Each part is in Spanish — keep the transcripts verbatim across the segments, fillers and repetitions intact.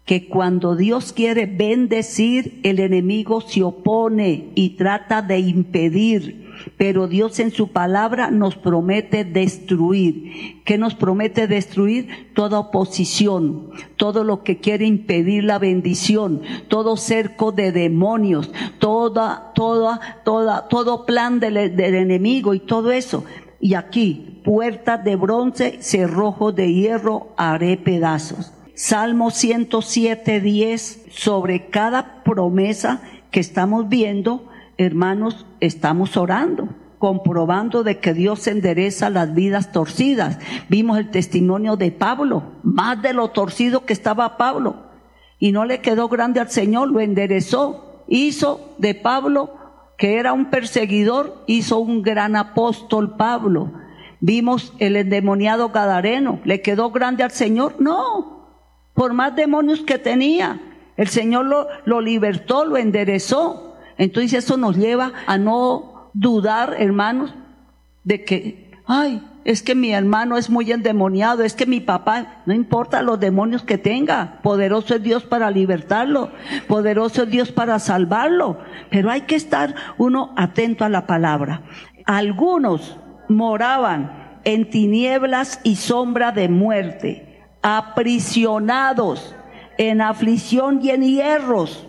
que cuando Dios quiere bendecir, el enemigo se opone y trata de impedir. Pero Dios en su palabra nos promete destruir. ¿Qué nos promete destruir? Toda oposición, todo lo que quiere impedir la bendición, todo cerco de demonios, toda, toda, toda, todo plan del, del enemigo y todo eso. Y aquí, puertas de bronce, cerrojos de hierro, haré pedazos. Salmo ciento siete, diez, sobre cada promesa que estamos viendo, hermanos, estamos orando, comprobando de que Dios endereza las vidas torcidas. Vimos el testimonio de Pablo, más de lo torcido que estaba Pablo, y no le quedó grande al Señor, lo enderezó, hizo de Pablo, que era un perseguidor, hizo un gran apóstol Pablo. Vimos el endemoniado gadareno, ¿le quedó grande al Señor? No, por más demonios que tenía, el Señor lo, lo libertó, lo enderezó. Entonces eso nos lleva a no dudar, hermanos, de que, ay, es que mi hermano es muy endemoniado, es que mi papá, no importa los demonios que tenga, poderoso es Dios para libertarlo, poderoso es Dios para salvarlo, pero hay que estar uno atento a la palabra. Algunos moraban en tinieblas y sombra de muerte, aprisionados en aflicción y en hierros,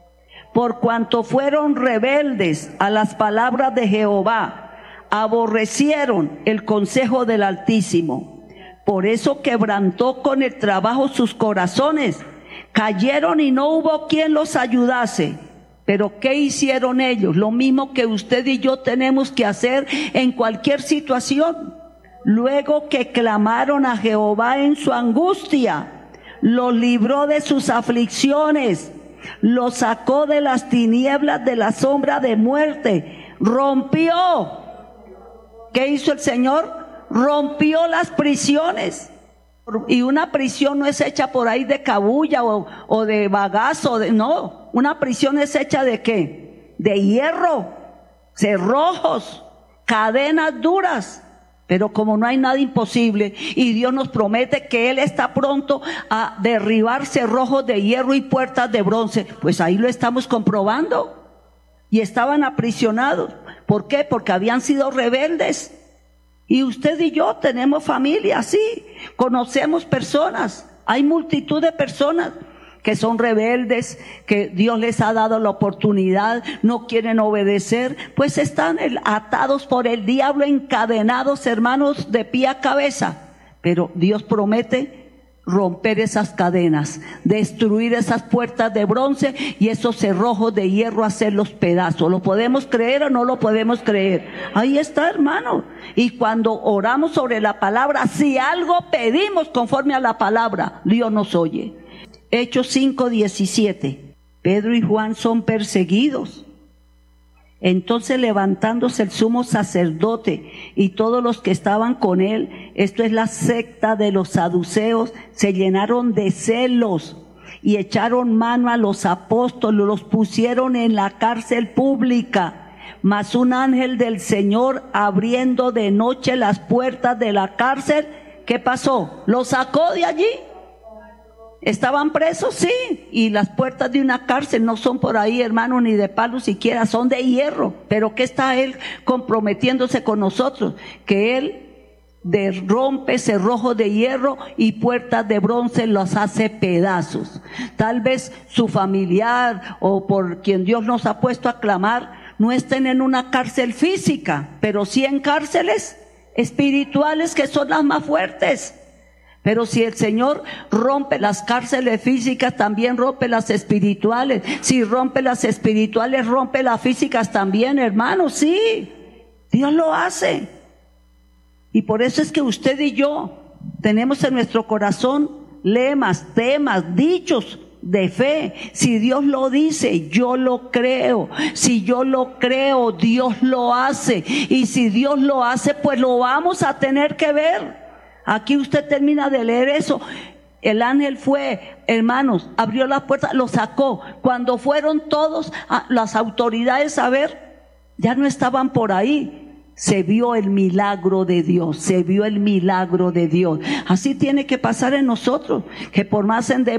por cuanto fueron rebeldes a las palabras de Jehová, aborrecieron el consejo del Altísimo. Por eso quebrantó con el trabajo sus corazones, cayeron y no hubo quien los ayudase. Pero ¿qué hicieron ellos? Lo mismo que usted y yo tenemos que hacer en cualquier situación. Luego que clamaron a Jehová en su angustia, los libró de sus aflicciones, lo sacó de las tinieblas de la sombra de muerte, rompió. ¿Qué hizo el Señor? Rompió las prisiones. Y una prisión no es hecha por ahí de cabulla o, o de bagazo, de, no. Una prisión es hecha de ¿qué? De hierro, cerrojos, cadenas duras. Pero como no hay nada imposible y Dios nos promete que Él está pronto a derribar cerrojos de hierro y puertas de bronce, pues ahí lo estamos comprobando. Y estaban aprisionados. ¿Por qué? Porque habían sido rebeldes. Y usted y yo tenemos familia, sí, conocemos personas, hay multitud de personas que son rebeldes, que Dios les ha dado la oportunidad, no quieren obedecer, pues están atados por el diablo, encadenados, hermanos, de pie a cabeza. Pero Dios promete romper esas cadenas, destruir esas puertas de bronce y esos cerrojos de hierro, hacerlos pedazos. ¿Lo podemos creer o no lo podemos creer? Ahí está, hermano. Y cuando oramos sobre la palabra, si algo pedimos conforme a la palabra, Dios nos oye. Hechos cinco diecisiete. Pedro y Juan son perseguidos. Entonces, levantándose el sumo sacerdote y todos los que estaban con él, esto es la secta de los saduceos, se llenaron de celos y echaron mano a los apóstoles, los pusieron en la cárcel pública. Mas un ángel del Señor, abriendo de noche las puertas de la cárcel, ¿qué pasó? Los sacó de allí. ¿Estaban presos? Sí. Y las puertas de una cárcel no son por ahí, hermano, ni de palo siquiera, son de hierro. Pero ¿qué está Él comprometiéndose con nosotros? Que Él rompe cerrojos de hierro y puertas de bronce, los hace pedazos. Tal vez su familiar o por quien Dios nos ha puesto a clamar no estén en una cárcel física, pero sí en cárceles espirituales, que son las más fuertes. Pero si el Señor rompe las cárceles físicas, también rompe las espirituales. Si rompe las espirituales, rompe las físicas también, hermanos. Sí, Dios lo hace. Y por eso es que usted y yo tenemos en nuestro corazón lemas, temas, dichos de fe. Si Dios lo dice, yo lo creo. Si yo lo creo, Dios lo hace. Y si Dios lo hace, pues lo vamos a tener que ver. Aquí usted termina de leer eso. El ángel fue, hermanos, abrió la puerta, lo sacó. Cuando fueron todos a, las autoridades a ver, ya no estaban por ahí. Se vio el milagro de Dios, se vio el milagro de Dios. Así tiene que pasar en nosotros, que por más en